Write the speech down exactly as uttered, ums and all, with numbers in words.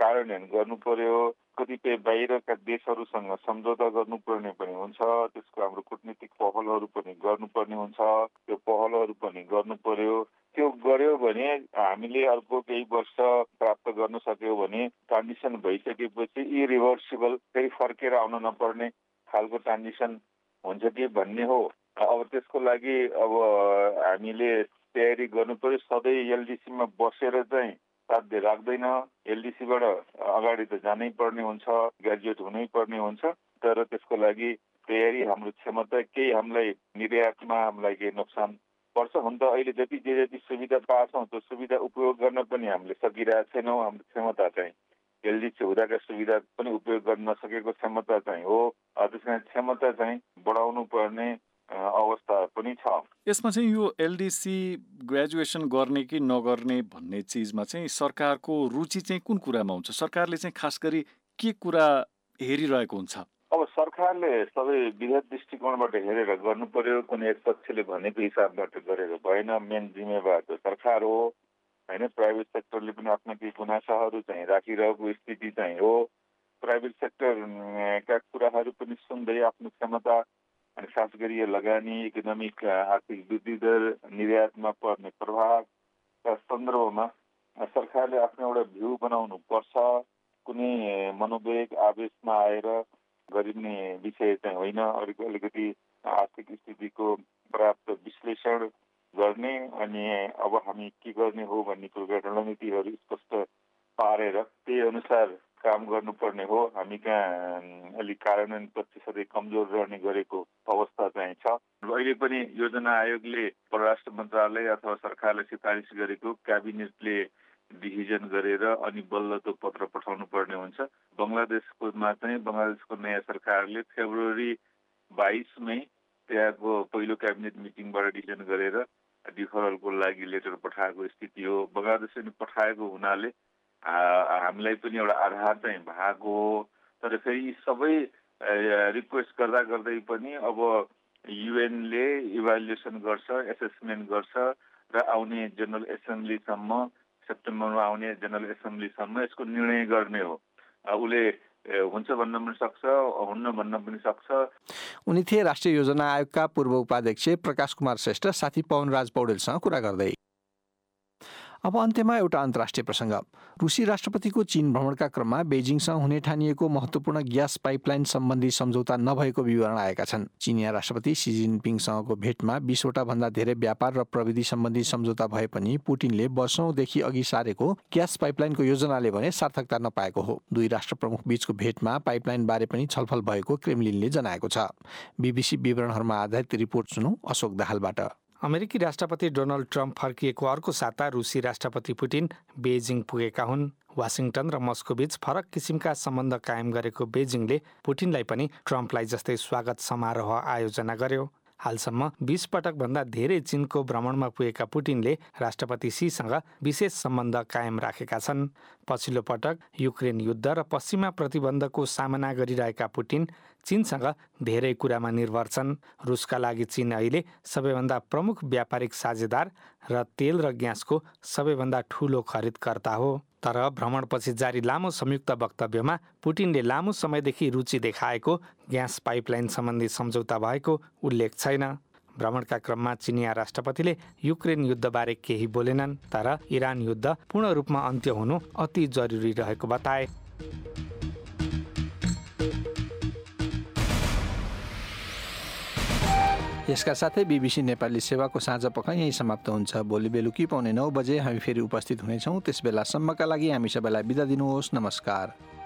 कार्यान्वयन गर्नु पर्यो। कतिपय बाहिरका देशहरूसँग सम्झौता गर्नुपर्ने पनि हुन्छ। त्यसको हाम्रो कूटनीतिक पहलहरू पनि गर्नुपर्ने हुन्छ। त्यो पहलहरू पनि गर्नु पर्यो। त्यो गर्यो भने हामीले अर्को केही वर्ष प्राप्त गर्न सक्यो भने ट्रान्जिसन भइसकेपछि इरिभर्सिबल फेरि फर्केर आउन नपर्ने खालको ट्रान्जिसन हुन्छ कि भन्ने हो। अब त्यसको लागि अब हामीले तयारी गर्नु पर्यो। सधैँ एलडिसीमा बसेर चाहिँ साध्य राख्दैन। एलडिसीबाट अगाडि त जानै पर्ने हुन्छ, ग्रेजुएट हुनै पर्ने हुन्छ। तर त्यसको लागि तयारी हाम्रो क्षमता केही हामीलाई निर्यातमा हामीलाई केही नोक्सान पर्छ। हुन त अहिले जति जे जति सुविधा पाछौँ त्यो सुविधा उपयोग गर्न पनि हामीले सकिरहेको छैनौँ। हाम्रो क्षमता चाहिँ एलडिसी हुँदाका सुविधा पनि उपयोग गर्न नसकेको क्षमता चाहिँ हो। त्यस कारण क्षमता चाहिँ बढाउनु पर्ने अवस्था पनि छ। यसमा चाहिँ यो एलडिसी ग्रेजुएसन गर्ने कि नगर्ने भन्ने चिजमा चाहिँ सरकारको रुचि चाहिँ कुन कुरामा हुन्छ? सरकारले चाहिँ खास गरी के कुरा हेरिरहेको हुन्छ? अब सरकारले सबै विविध दृष्टिकोणबाट हेरेर गर्नु पर्यो। कुनै एक पक्षले भनेको हिसाबबाट गरेर भएन। मेन जिम्मेवार त सरकार हो होइन। प्राइभेट सेक्टरले पनि आफ्ना केही गुनासाहरू चाहिँ राखिरहेको स्थिति चाहिँ हो। प्राइभेट सेक्टरका कुराहरू पनि सुन्दै आफ्नो क्षमता अनि खास गरी लगानी, इकोनोमिक आर्थिक वृद्धि दर, निर्यातमा पर्ने प्रभावका सन्दर्भमा सरकारले आफ्नो एउटा भ्यू बनाउनु पर्छ। कुनै मनोवेग आवेशमा आएर गरिने विषय चाहिँ होइन। अलिक अलिकति आर्थिक स्थितिको पर्याप्त विश्लेषण गर्ने अनि अब हामी के गर्ने हो भन्ने कुराका रणनीतिहरू स्पष्ट पारेर त्यही अनुसार काम गर्नुपर्ने हो। हामी कहाँ अलिक कार्यान्वयन पक्ष सधैँ कमजोर रहने गरेको अवस्था चाहिँ छ। अहिले पनि योजना आयोगले परराष्ट्र मन्त्रालय अथवा सरकारले सिफारिस गरेको क्याबिनेटले डिसिजन गरेर अनि बल्ल त्यो पत्र पठाउनु पर्ने हुन्छ। बङ्गलादेशकोमा चाहिँ बङ्गलादेशको नयाँ सरकारले फेब्रुअरी बाइसमै त्यहाँको पहिलो क्याबिनेट मिटिङबाट डिसिजन गरेर डिफरलको लागि लेटर पठाएको स्थिति हो। बङ्गलादेशले पठाएको हुनाले हामीलाई पनि एउटा आधार चाहिँ भएको हो। तर फेरि यी सबै रिक्वेस्ट गर्दा गर्दै पनि अब युएनले इभ्यालुएसन गर्छ, एसेसमेन्ट गर्छ र आउने जनरल एसेम्ब्लीसम्म सेप्टेम्बरमा आउने जनरल एसेम्ब्लीसम्म यसको निर्णय गर्ने हो। उसले हुन्छ भन्न पनि सक्छ, हुन्न भन्न पनि सक्छ। उनी थिए राष्ट्रिय योजना आयोगका पूर्व उपाध्यक्ष प्रकाश कुमार श्रेष्ठ साथी पवनराज पौडेलसँग कुरा गर्दै। अब अन्त्यमा एउटा अन्तर्राष्ट्रिय प्रसङ्ग। रुसी राष्ट्रपतिको चीन भ्रमणका क्रममा बेजिङसँग हुने ठानिएको महत्त्वपूर्ण ग्यास पाइपलाइन सम्बन्धी सम्झौता नभएको विवरण आएका छन्। चिनिया राष्ट्रपति सी जिनपिङसँगको भेटमा बीसवटा भन्दा धेरै व्यापार र प्रविधि सम्बन्धी सम्झौता भए पनि पुटिनले वर्षौंदेखि अघि सारेको ग्यास पाइपलाइनको योजनाले भने सार्थकता नपाएको हो। दुई राष्ट्र प्रमुख बीचको भेटमा पाइपलाइन बारे पनि छलफल भएको क्रेमलिनले जनाएको छ। बीबीसी विवरणहरूमा आधारित रिपोर्ट सुनौ अशोक दाहालबाट। अमेरिकी राष्ट्रपति डोनाल्ड ट्रम्प फर्किएको अर्को साता रुसी राष्ट्रपति पुटिन बेजिङ पुगेका हुन्। वासिङटन र मस्कोबीच फरक किसिमका सम्बन्ध कायम गरेको बेजिङले पुटिनलाई पनि ट्रम्पलाई जस्तै स्वागत समारोह आयोजना गर्यो। हालसम्म बीस पटक भन्दा धेरै चीनको भ्रमणमा पुगेका पुटिनले राष्ट्रपति सीसँग विशेष सम्बन्ध कायम राखेका छन्। पछिल्लो पटक युक्रेन युद्ध र पश्चिमा प्रतिबन्धको सामना गरिरहेका पुटिन चीनसँग धेरै कुरामा निर्भर छन्। रुसका लागि चीन अहिले सबैभन्दा प्रमुख व्यापारिक साझेदार र तेल र ग्यासको सबैभन्दा ठूलो खरिदकर्ता हो। तर भ्रमणपछि जारी लामो संयुक्त वक्तव्यमा पुटिनले लामो समयदेखि रुचि देखाएको ग्यास पाइपलाइन सम्बन्धी सम्झौता भएको उल्लेख छैन। भ्रमणका क्रममा चिनिया राष्ट्रपतिले युक्रेन युद्धबारे केही बोलेनन्, तर इरान युद्ध पूर्ण रूपमा अन्त्य हुनु अति जरुरी रहेको बताए। यसका साथै बीबीसी नेपाली सेवाको साँझ पख यही समाप्त हुन्छ। भोलि बेलुकी पाउने नौ बजे हामी फेरि उपस्थित हुनेछौँ। त्यस बेलासम्मका लागि हामी सबैलाई बिदा दिनुहोस्। नमस्कार।